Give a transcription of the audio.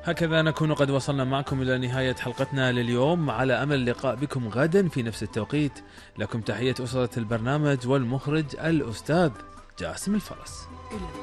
هكذا نكون قد وصلنا معكم إلى نهاية حلقتنا لليوم، على أمل اللقاء بكم غدا في نفس التوقيت. لكم تحية أسرة البرنامج والمخرج الأستاذ جاسم الفرس.